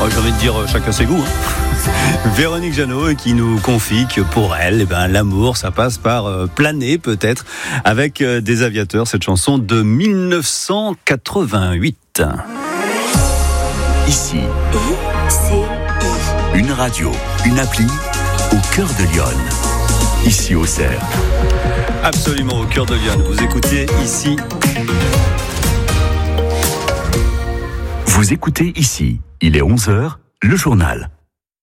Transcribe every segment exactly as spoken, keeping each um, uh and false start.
j'ai envie de dire chacun ses goûts. Hein. Véronique Jeannot qui nous confie que pour elle, eh ben, l'amour, ça passe par euh, planer peut-être avec euh, des aviateurs. Cette chanson de dix-neuf cent quatre-vingt-huit. Ici, I C I. Une radio, une appli au cœur de Lyon. Ici au Cerf. Absolument au cœur de Lyon. Vous écoutez ici. Vous écoutez ici. Il est onze heures, le journal.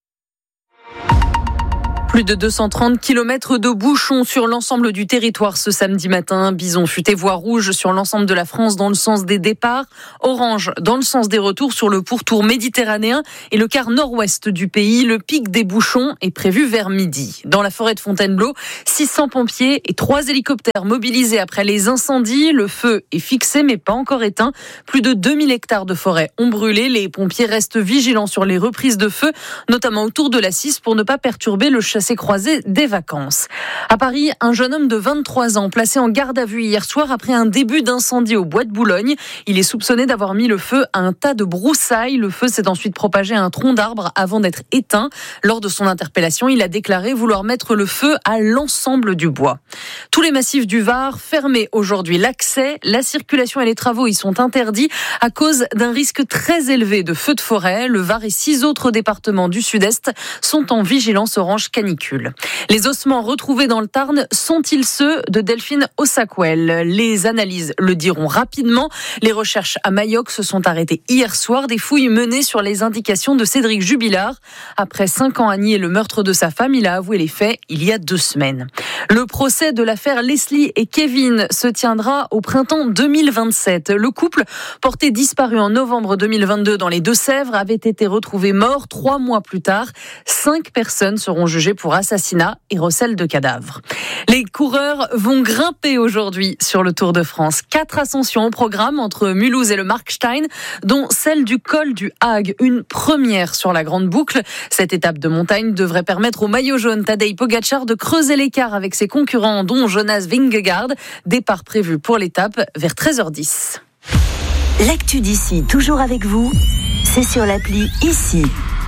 Plus de deux cent trente kilomètres de bouchons sur l'ensemble du territoire ce samedi matin. Bison futé voie rouge sur l'ensemble de la France dans le sens des départs. Orange dans le sens des retours sur le pourtour méditerranéen et le quart nord-ouest du pays. Le pic des bouchons est prévu vers midi. Dans la forêt de Fontainebleau, six cents pompiers et trois hélicoptères mobilisés après les incendies. Le feu est fixé mais pas encore éteint. Plus de deux mille hectares de forêt ont brûlé. Les pompiers restent vigilants sur les reprises de feu, notamment autour de la Cisse pour ne pas perturber le chassé croisé des vacances. À Paris, un jeune homme de vingt-trois ans placé en garde à vue hier soir après un début d'incendie au bois de Boulogne. Il est soupçonné d'avoir mis le feu à un tas de broussailles. Le feu s'est ensuite propagé à un tronc d'arbre avant d'être éteint. Lors de son interpellation, il a déclaré vouloir mettre le feu à l'ensemble du bois. Tous les massifs du Var fermés aujourd'hui. L'accès, la circulation et les travaux y sont interdits à cause d'un risque très élevé de feux de forêt. Le Var et six autres départements du Sud-Est sont en vigilance orange canicule. Les ossements retrouvés dans le Tarn sont-ils ceux de Delphine Ossaquel ? Les analyses le diront rapidement. Les recherches à Mayoc se sont arrêtées hier soir. Des fouilles menées sur les indications de Cédric Jubilard. Après cinq ans à nier le meurtre de sa femme, il a avoué les faits il y a deux semaines. Le procès de l'affaire Leslie et Kevin se tiendra au printemps deux mille vingt-sept. Le couple, porté disparu en novembre deux mille vingt-deux dans les Deux-Sèvres, avait été retrouvé mort trois mois plus tard. Cinq personnes seront jugées pour assassinat et recel de cadavres. Les coureurs vont grimper aujourd'hui sur le Tour de France. Quatre ascensions au programme entre Mulhouse et le Markstein, dont celle du col du Hague, une première sur la grande boucle. Cette étape de montagne devrait permettre au maillot jaune Tadej Pogačar de creuser l'écart avec ses concurrents, dont Jonas Vingegaard. Départ prévu pour l'étape vers treize heures dix. L'actu d'ici, toujours avec vous, c'est sur l'appli Ici.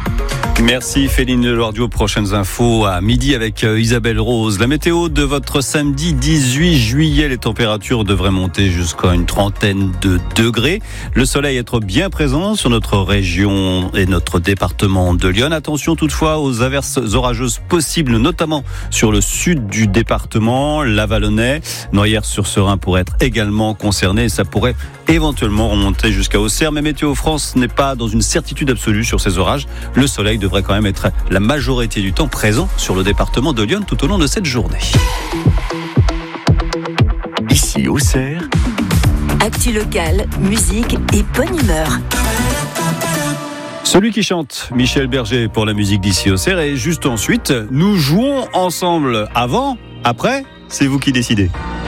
Merci Féline Leloirdio. Prochaines infos à midi avec Isabelle Rose. La météo de votre samedi dix-huit juillet. Les températures devraient monter jusqu'à une trentaine de degrés. Le soleil être bien présent sur notre région et notre département de Lyon. Attention toutefois aux averses orageuses possibles, notamment sur le sud du département, la Vallonnais. Noyers-sur-Serein pourrait être également concerné et ça pourrait éventuellement remonter jusqu'à Auxerre. Mais Météo France n'est pas dans une certitude absolue sur ces orages. Le soleil devrait quand même être la majorité du temps présent sur le département de Lyon tout au long de cette journée. Ici au Cerf. Actu locale, musique et bonne humeur. Celui qui chante, Michel Berger pour la musique d'Ici au Cerf. Et juste ensuite, nous jouons ensemble. Avant, après, c'est vous qui décidez.